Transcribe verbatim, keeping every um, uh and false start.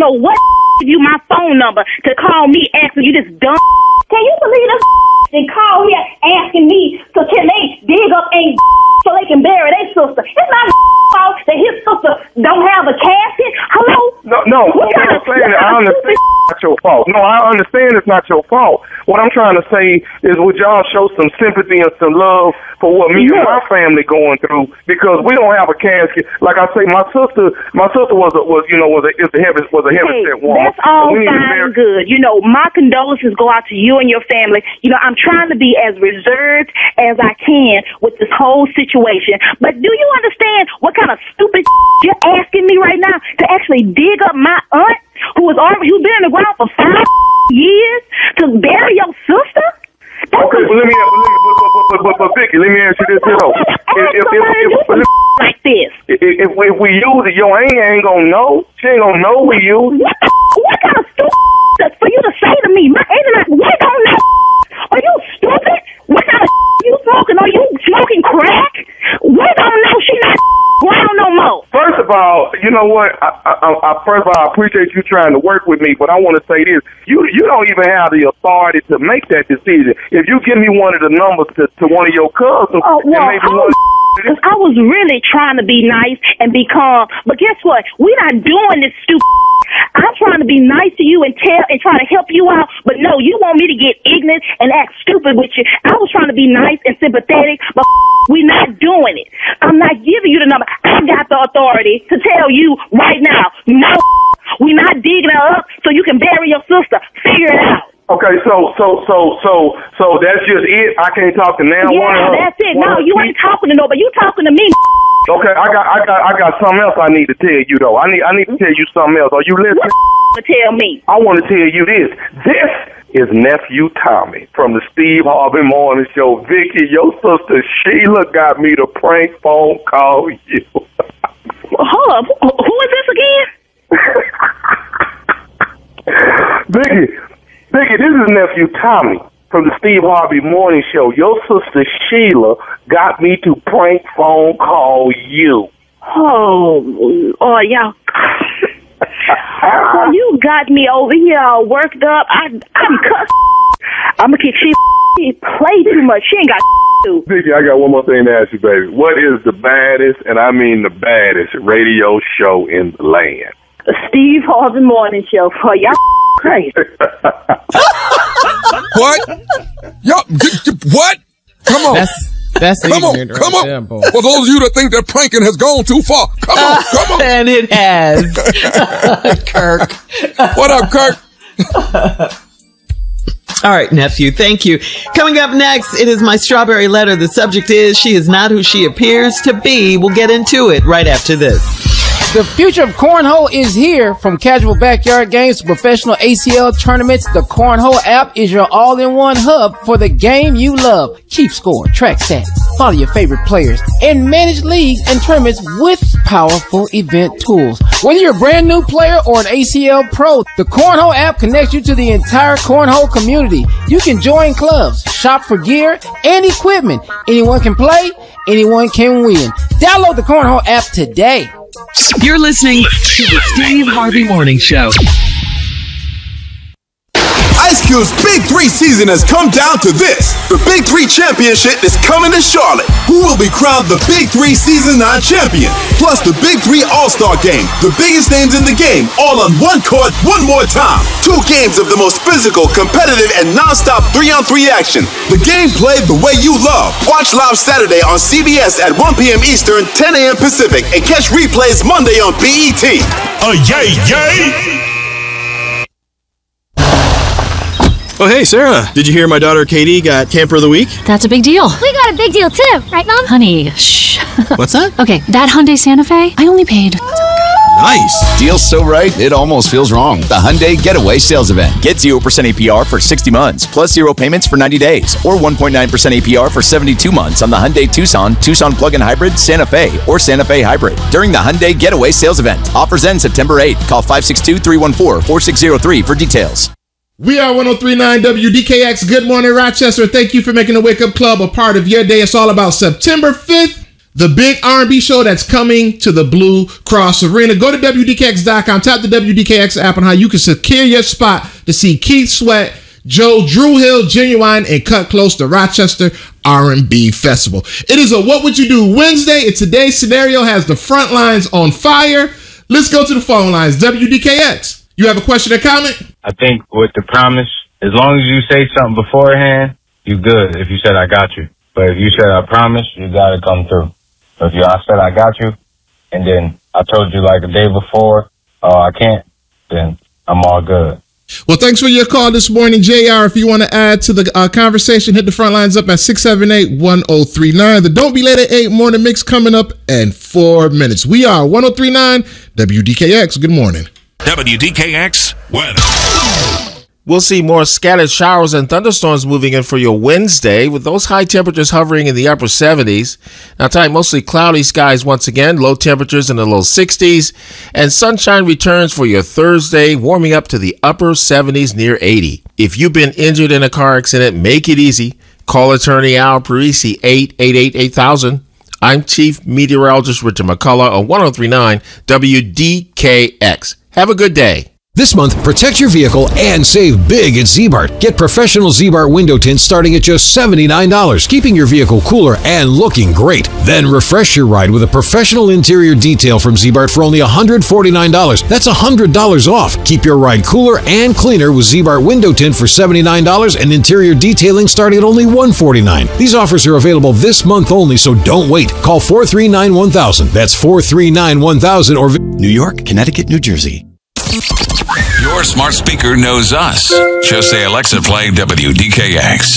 know what give you my phone number to call me asking you this dumb. Can you believe this? They call here asking me, so can they dig up a so they can bury their sister? It's not fault that his sister don't have a casket. Hello? No, no. What, what I'm saying, I understand it's not your fault. No, I understand it's not your fault. What I'm trying to say is, would y'all show some sympathy and some love for what me yeah. and my family going through? Because we don't have a casket. Like I say, my sister, my sister was a, was you know was a is a heavy was a heavy hey, set woman. That's all fine and good. You know, my condolences go out to you and your family. You know, I'm trying to be as reserved as I can with this whole situation. But do you understand what kind of stupid you're asking me right now to actually dig up my aunt who was already who's been in the ground for five years to bury your sister? That's okay, but let me, but, let me but, but, but, but, but Vicky, let me ask you this, you know. If, if, if, if, if, like this. If, if, if we use it, your aunt ain't gonna know. She ain't gonna know we use it. What, the, what kind of stupid for you to say to me? My aunt and I, we don't know. Are you stupid? What kind of you smoking? Are you smoking crack? We don't know. She not ground no more. First of all, you know what? I, I, I, first of all, I appreciate you trying to work with me, but I want to say this: you you don't even have the authority to make that decision. If you give me one of the numbers to, to one of your cousins, oh, well, maybe I, one. Of I was really trying to be nice and be calm, but guess what? We're not doing this stupid. I'm trying to be nice to you and tell and try to help you out, but no, you want me to get ignorant and act stupid with you. I was trying to be nice and sympathetic, but we're not doing it. I'm not giving you the number. I got the authority to tell you right now, no, we're not digging her up so you can bury your sister. Figure it out. Okay, so so so so so that's just it. I can't talk to now. Yeah, one that's it. one No, you ain't talking to nobody. You talking to me. Okay, I got I got I got something else I need to tell you though. I need I need to tell you something else. Are you listening? What to tell me? I want to tell you this. This is Nephew Tommy from the Steve Harvey Morning Show. Vicky, your sister Sheila got me to prank phone call you. Hold up. Who is this again? Vicky, Vicky, this is Nephew Tommy from the Steve Harvey Morning Show. Your sister Sheila got me to prank phone call you. Oh, oh, y'all. Well, you got me over here all worked up. I, I'm cussed. I'm gonna kick she. She play too much. She ain't got to. Vicky, I got one more thing to ask you, baby. What is the baddest, and I mean the baddest, radio show in the land? The Steve Harvey Morning Show. For y'all crazy. What? Yo, what? Come on. That's, that's come on, right come on. there, boy. For those of you that think that pranking has gone too far, come on, come on. And it has. Kirk. What up, Kirk? All right, nephew. Thank you. Coming up next, it is my strawberry letter. The subject is she is not who she appears to be. We'll get into it right after this. The future of cornhole is here. From casual backyard games to professional A C L tournaments, the Cornhole app is your all-in-one hub for the game you love. Keep score, track stats, follow your favorite players, and manage leagues and tournaments with powerful event tools. Whether you're a brand new player or an A C L pro, the Cornhole app connects you to the entire cornhole community. You can join clubs, shop for gear and equipment. Anyone can play, anyone can win. Download the Cornhole app today. You're listening to the Steve Harvey Morning Show. Ice Cube's Big Three season has come down to this. The Big Three Championship is coming to Charlotte. Who will be crowned the Big Three Season nine champion? Plus the Big Three All-Star Game. The biggest names in the game, all on one court, one more time. Two games of the most physical, competitive, and non-stop three-on-three action. The game played the way you love. Watch live Saturday on C B S at one p.m. Eastern, ten a.m. Pacific, and catch replays Monday on B E T. Uh, yay, yay! Oh, hey, Sarah. Did you hear my daughter Katie got Camper of the Week? That's a big deal. We got a big deal, too. Right, Mom? Honey, shh. What's that? Okay, that Hyundai Santa Fe, I only paid... Nice. Deal's so right, it almost feels wrong. The Hyundai Getaway Sales Event. Get zero percent A P R for sixty months, plus zero payments for ninety days, or one point nine percent A P R for seventy-two months on the Hyundai Tucson, Tucson Plug-in Hybrid, Santa Fe, or Santa Fe Hybrid during the Hyundai Getaway Sales Event. Offers end September eighth. Call five six two, three one four, four six zero three for details. We are one oh three point nine W D K X. Good morning, Rochester. Thank you for making the Wake Up Club a part of your day. It's all about September fifth, the big R and B show that's coming to the Blue Cross Arena. Go to W D K X dot com, tap the W D K X app on how you can secure your spot to see Keith Sweat, Joe, Drew Hill, Genuine, and Cut Close to Rochester R and B Festival. It is a What Would You Do Wednesday, and today's scenario has the front lines on fire. Let's go to the phone lines. W D K X, you have a question or comment? I think with the promise, as long as you say something beforehand, you good. If you said, I got you. But if you said, I promise, you got to come through. So if you I said, I got you, and then I told you like the day before, oh, I can't, then I'm all good. Well, thanks for your call this morning, J R. If you want to add to the uh, conversation, hit the front lines up at six seven eight, one oh three nine. The Don't Be Late at eight morning mix coming up in four minutes. We are one oh three nine W D K X. Good morning. W D K X weather. We'll see more scattered showers and thunderstorms moving in for your Wednesday, with those high temperatures hovering in the upper seventies. Now tonight, mostly cloudy skies once again, low temperatures in the low sixties, and sunshine returns for your Thursday, warming up to the upper seventies near eighty. If you've been injured in a car accident, make it easy. Call attorney Al Parisi, eight eight eight, eight thousand. I'm Chief Meteorologist Richard McCullough on one oh three nine W D K X. Have a good day. This month, protect your vehicle and save big at Z-Bart. Get professional Z-Bart window tints starting at just seventy-nine dollars, keeping your vehicle cooler and looking great. Then refresh your ride with a professional interior detail from Z-Bart for only one hundred forty-nine dollars. That's one hundred dollars off. Keep your ride cooler and cleaner with Z-Bart window tint for seventy-nine dollars and interior detailing starting at only one hundred forty-nine dollars. These offers are available this month only, so don't wait. Call four three nine, one thousand. That's four three nine, one thousand or New York, Connecticut, New Jersey. Your smart speaker knows us. Just say, Alexa, play W D K X.